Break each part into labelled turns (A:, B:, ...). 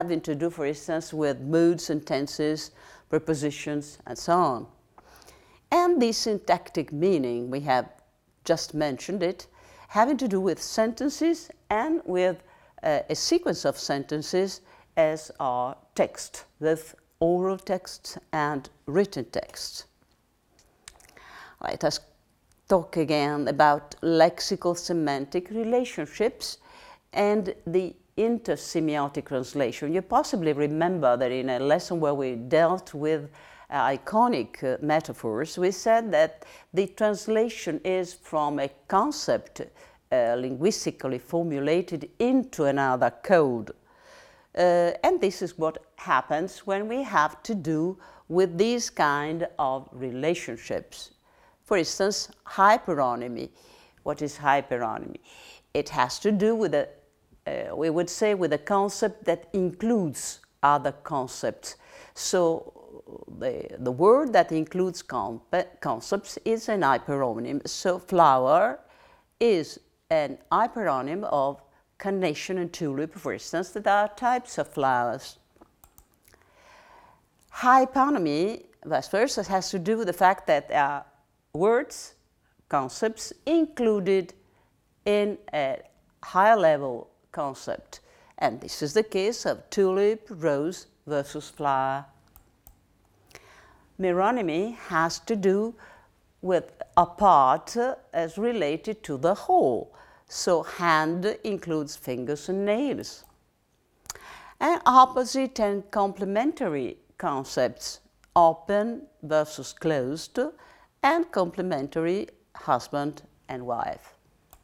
A: having to do, for instance, with moods and tenses, prepositions, and so on. And the syntactic meaning, we have just mentioned it, having to do with sentences and with a sequence of sentences as are text, with oral texts and written texts. Let us talk again about lexical semantic relationships and the intersemiotic translation. You possibly remember that in a lesson where we dealt with iconic metaphors, we said that the translation is from a concept linguistically formulated into another code. And this is what happens when we have to do with these kind of relationships. For instance, hyperonymy. What is hyperonymy? It has to do with we would say, with a concept that includes other concepts. So the word that includes concepts is an hyperonym. So flower is an hyperonym of carnation and tulip, for instance, that are types of flowers. Hyponymy, vice versa, has to do with the fact that there are words, concepts included in a higher level concept. And this is the case of tulip, rose versus flower. Meronymy has to do with a part as related to the whole. So hand includes fingers and nails. And opposite and complementary concepts, open versus closed, and complementary husband and wife.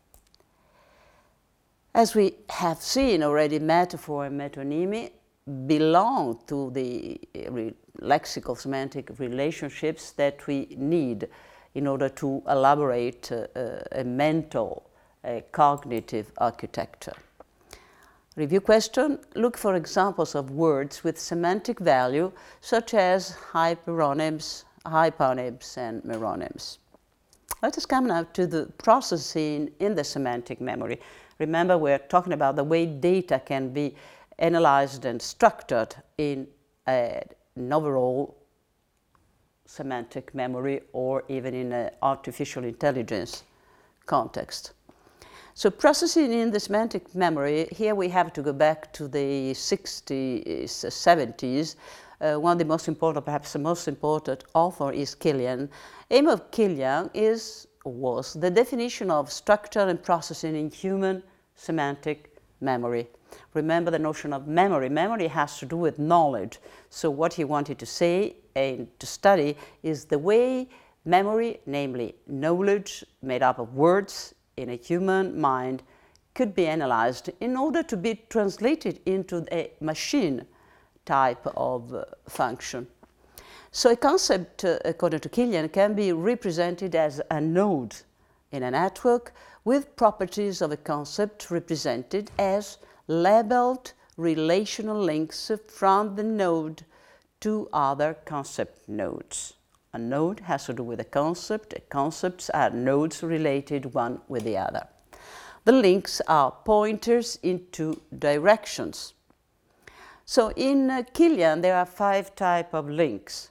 A: As we have seen already, metaphor and metonymy belong to the lexical semantic relationships that we need in order to elaborate a mental, cognitive architecture. Review question: look for examples of words with semantic value, such as hyperonyms, hyponyms, and meronyms. Let us come now to the processing in the semantic memory. Remember, we're talking about the way data can be analyzed and structured in an overall semantic memory or even in an artificial intelligence context. So processing in the semantic memory, here we have to go back to the 60s, 70s. One of the most important, perhaps the most important author is Killian. Aim of Killian was the definition of structure and processing in human semantic memory. Remember the notion of memory. Memory has to do with knowledge. So what he wanted to say and to study is the way memory, namely knowledge made up of words in a human mind, could be analyzed in order to be translated into a machine type of function. So a concept, according to Killian, can be represented as a node in a network with properties of a concept represented as labeled relational links from the node to other concept nodes. A node has to do with a concept. Concepts are nodes related one with the other. The links are pointers into directions. So in Killian, there are 5 types of links.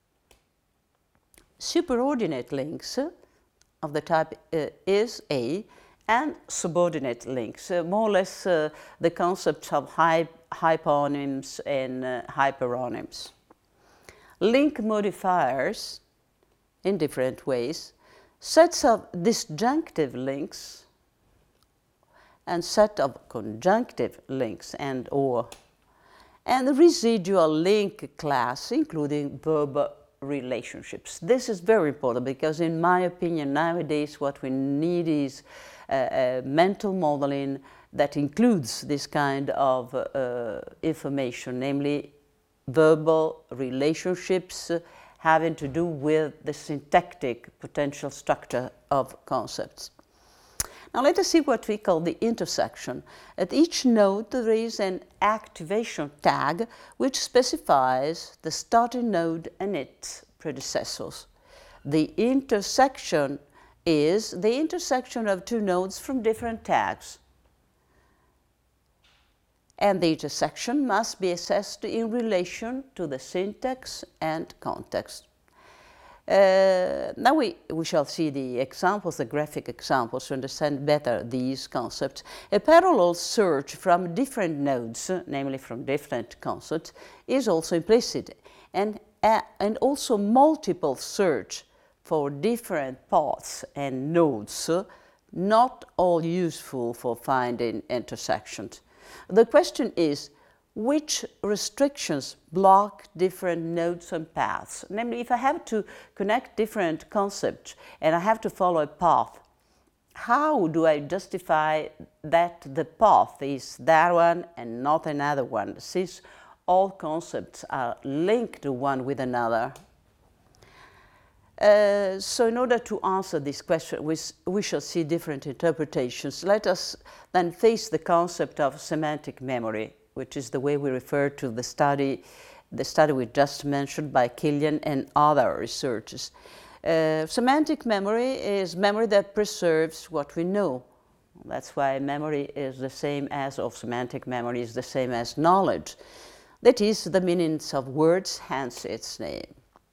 A: Superordinate links of the type is A, and subordinate links, more or less the concepts of hyponyms and hyperonyms. Link modifiers in different ways, sets of disjunctive links and set of conjunctive links and the residual link class, including verb relationships. This is very important because, in my opinion, nowadays what we need is mental modeling that includes this kind of information, namely verbal relationships having to do with the syntactic potential structure of concepts. Now let us see what we call the intersection. At each node there is an activation tag which specifies the starting node and its predecessors. The intersection is the intersection of 2 nodes from different tags. and the intersection must be assessed in relation to the syntax and context. Now we shall see the examples, the graphic examples, to understand better these concepts. A parallel search from different nodes, namely from different concepts, is also implicit, and also multiple search for different paths and nodes, not all useful for finding intersections. The question is, which restrictions block different nodes and paths? Namely, if I have to connect different concepts and I have to follow a path, how do I justify that the path is that one and not another one, since all concepts are linked one with another? So in order to answer this question, we shall see different interpretations. Let us then face the concept of semantic memory, which is the way we refer to the study we just mentioned by Killian and other researchers. Semantic memory is memory that preserves what we know. That's why memory is the same as, or semantic memory is the same as knowledge. That is the meanings of words, hence its name.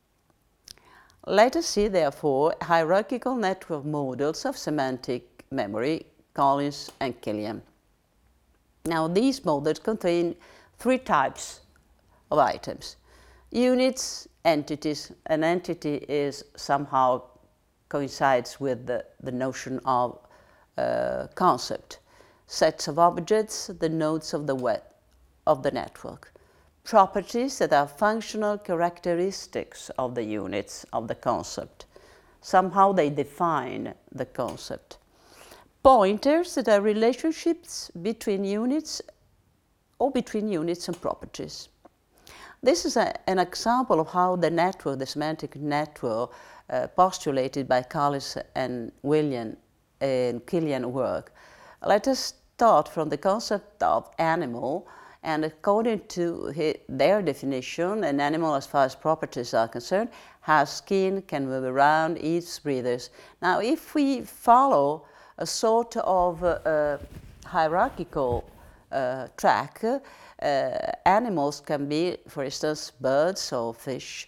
A: Let us see, therefore, hierarchical network models of semantic memory, Collins and Killian. Now, these models contain three types of items: units, entities. An entity is somehow coincides with the notion of concept. Sets of objects, the nodes of the network. Properties that are functional characteristics of the units of the concept. Somehow they define the concept. Pointers that are relationships between units or between units and properties. This is an example of how the network, the semantic network postulated by Collins and William and Killian work. Let us start from the concept of animal. And according to their definition, an animal, as far as properties are concerned, has skin, can move around, eats, breathes. Now, if we follow a sort of hierarchical track, animals can be, for instance, birds or fish.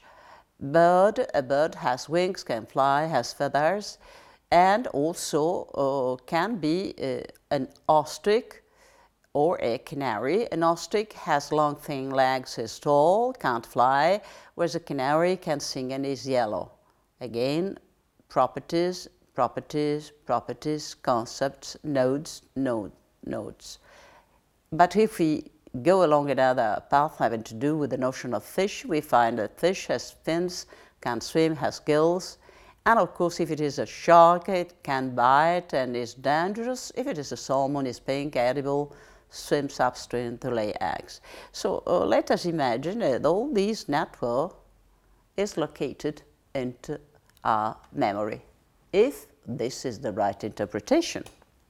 A: A bird has wings, can fly, has feathers, and also can be an ostrich, or a canary. An ostrich has long, thin legs, is tall, can't fly, whereas a canary can sing and is yellow. Again, properties, properties, properties, concepts, nodes, nodes. But if we go along another path having to do with the notion of fish, we find that fish has fins, can swim, has gills, and of course, if it is a shark, it can bite and is dangerous. If it is a salmon, it's pink, edible, swims upstream to lay eggs. So let us imagine that all these network is located into our memory, if this is the right interpretation.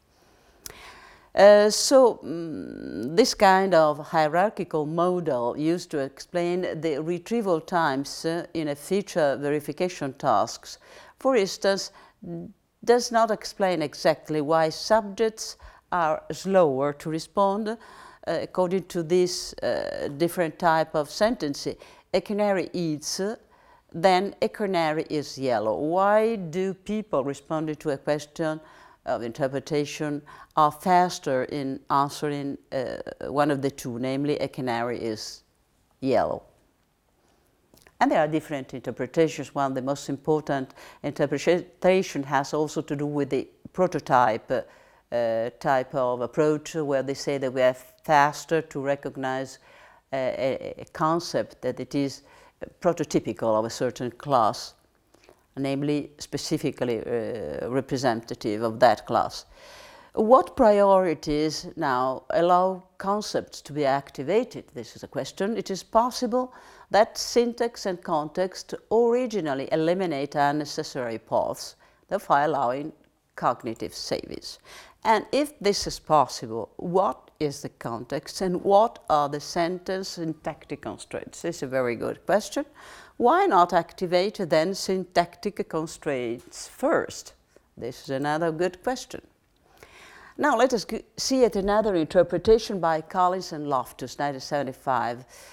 A: This kind of hierarchical model used to explain the retrieval times in a feature verification tasks, for instance, does not explain exactly why subjects are slower to respond according to this different type of sentence. A canary eats, then a canary is yellow. Why do people responding to a question of interpretation are faster in answering one of the two, namely a canary is yellow? And there are different interpretations. One of the most important interpretation has also to do with the prototype type of approach, where they say that we are faster to recognize a concept that it is prototypical of a certain class, namely specifically representative of that class. What priorities now allow concepts to be activated? This is a question. It is possible that syntax and context originally eliminate unnecessary paths, therefore allowing cognitive savings. And if this is possible, what is the context and what are the sentence syntactic constraints? This is a very good question. Why not activate then syntactic constraints first? This is another good question. Now let us see yet another interpretation by Collins and Loftus, 1975.